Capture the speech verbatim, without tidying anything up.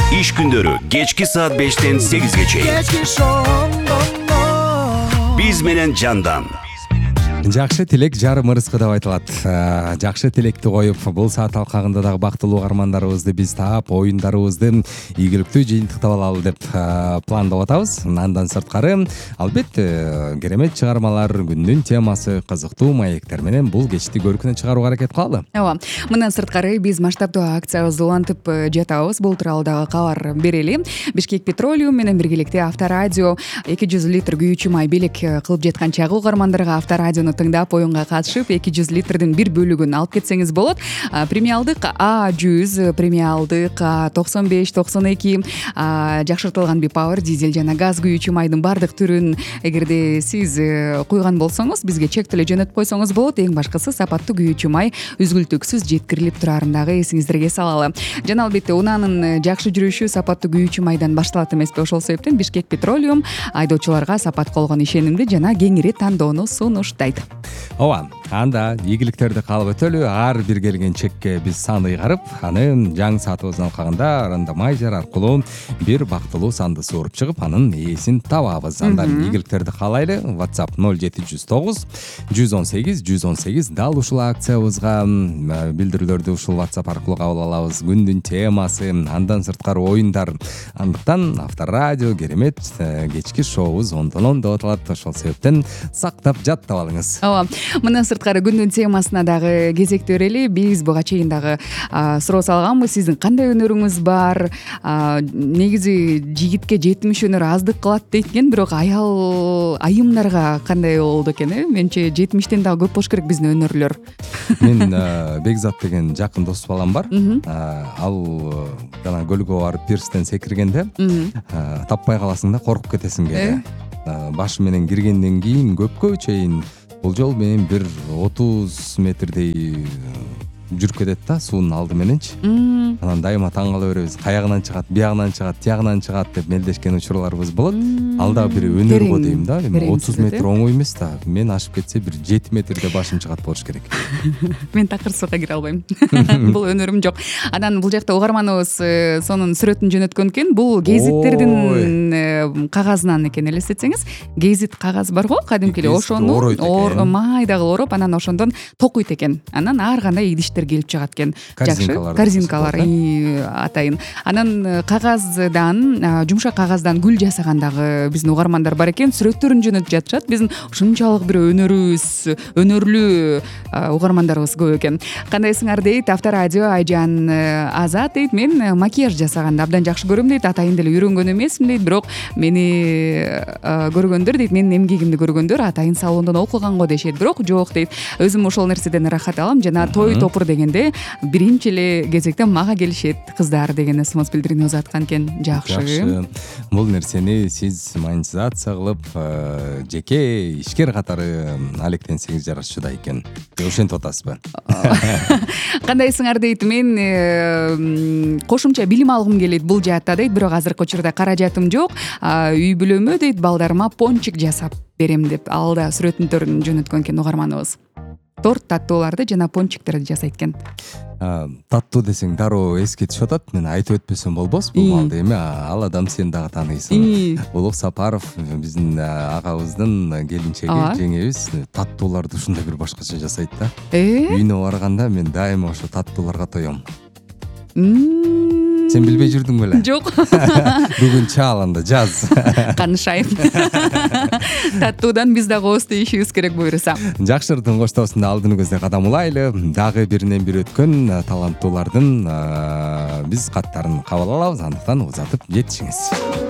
Иш күндөрү кечки саат бештен сегизге чейин. Биз менен жандан. Жакшы тилек жарым ырыскы деп айтылат. Жакшы тилекти коюп, бул саат алкагында дагы бактылуу угармандарыбызды биз таап, оюндарыбызды ийгиликтүү жыйынтыктап алалы деп пландап атабыз. Андан сырткары, албетте, керемет чыгармалар, күндүн темасы, кызыктуу маектер менен бул кечти көркүнө чыгарууга аракет кылалы. Ооба. Мындан сырткары биз масштабдуу акциябызды улантып жатабыз. Бул тууралуу дагы кабар берели. Бишкек Петролиум менен биргеликте Авторадио эки жүз литр күйүүчү май белек кылып жаткан чагы угармандарга Авторадиону тыңдап, оюнга катышып, эки жүз литрдин бир бөлүгүн алып кетсеңиз болот. Премиалдык А жүз, премиалдык А токсон беш, токсон эки, жакшыртылган Бипауэр дизель жана газ күйүүчү майдын бардык түрүн эгерде сиз куйган болсоңуз, бизге чек деле жөнөтүп койсоңуз болот. Эң башкысы сапаттуу күйүүчү май үзгүлтүксүз жеткирилип турарын дагы эсиңиздерге салалы. Жана албетте унаанын жакшы жүрүшү сапаттуу күйүүчү майдан башталат эмеспи? Ошол себептен Бишкек Петролиум айдоочуларга сапатка болгон ишенимди жана кеңири тандоону сунуштайт. Ооба, анда ийгиликтерди каалап өтөлү. Ар бир келген чекке биз сан ыйгарып, аны жаңы саатыбыздын алкагында аранда май жар аркылуу бир бактылуу санды сууруп чыгып, анын ээсин табабыз. Андан ийгиликтерди каалайлы. WhatsApp ноль жети жүз тогуз жүз он сегиз жүз он сегиз. Дал ушул акциябызга билдирүүлөрдү ушул WhatsApp аркылуу кабыл алабыз. Күндүн темасы, андан сырткары оюндар. Андыктан Авторадио керемет кечки шоубуз ондон деп аталат. Ошол себептен сактап жаттап алыңыз. Ооба. Мындан сырткары күндүн темасына дагы кезек берели. Биз буга чейин дагы суроо салганбыз. Сиздин кандай өнөрүңүз бар? Негизи жигитке жетимиш өнөр аздык кылат дейт экен, бирок аял айымдарга кандай болду экен, э? Менче жетимиштен дагы көп болуш керек биздин өнөрлөр. Мен Бекзат деген жакын дос балам бар. Ал жана көлгө барып пирстен секиргенде таппай каласың да, коркуп кетесиң кээде. Башы менен киргенден кийин көпкө чейин бул жол менен бир отуз метрдей жүрүп кетет да, суунун алды мененчи. Анан дайыма таң кала беребиз. Каягынан чыгат, биягынан чыгат, тиягынан чыгат деп мелдешкен учурларыбыз болот. Ал да бир өнөр го дейм да. отуз метр оңой эмес да. Мен ашып кетсе бир жети метрде башым чыгат болуш керек. Мен такыр суга кире албайм. Бул өнөрүм жок. Анан бул жакта угарманыбыз сонун сүрөтүн жөнөткөн экен. Бул гезиттердин кагазынан экен, элестетсеңиз. Гезит кагаз бар го, кадимки эле ошону майдагы ороп, анан ошондон токуйт экен. Анан ар кандай идиштер келип чыгат экен. Жакшы. Корзинкалар атайын. Анан кагаздан, жумшак кагаздан гүл жасагандагы биздин угармандар бар экен. Сүрөттөрүн жөнөтүп жатышат. Биздин ушунчалык бир өнөрүбүз, өнөрлүү угармандарыбыз көп экен. Кандайсыңар дейт Авторадио, Айжан Азат дейт. Мен макияж жасаганды абдан жакшы көрөм дейт. Атайын деле үйрөнгөн эмесмин дейт, бирок мени көргөндөр дейт, менин эмгегимди көргөндөр атайын салондон окуганго дешет, бирок жок дейт. Өзүм ошол нерседен ырахат алам. Жана той топур дегенде биринчи эле кезекте мага келишет кыздар деген смс билдирүүнү узаткан экен. Жакшы. Бул нерсени сиз монетизация кылып, жеке ишкер катары алектенсеңиз жарашчуда экен. Ошентип атасызбы? Кандайсыңар дейт. Мен кошумча билим алгым келет бул жаатта дейт, бирок азыркы учурда каражатым жок. Үй бүлөмө дейт балдарыма пончик жасап берем деп алда сүрөтүн жөнөткөн экен угарманыбыз. Торт, таттууларды жана пончиктерди жасайт экен. Таттуу десең дароо эске түшүп атат. Мен айтып өтпөсөм болбос бул малды эми. Ал адам сен дагы тааныйсың. Улук Сапаров биздин агабыздын келинчеги, жеңебиз таттууларды ушундай бир башкача жасайт да. Үйүнө барганда мен дайыма ошо таттууларга тоём. Сен билбей жүрдүң беле? Жок. Бүгүн чаал анда жаз. Канышайм. Таттуудан биз дагы ооз тийишибиз керек буюрса. Жакшырдын коштоосунда алдыны көздөй кадам улайлы. Дагы биринен бир өткөн таланттуулардын биз каттарын кабыл алабыз. Андыктан узатып жетишиңиз.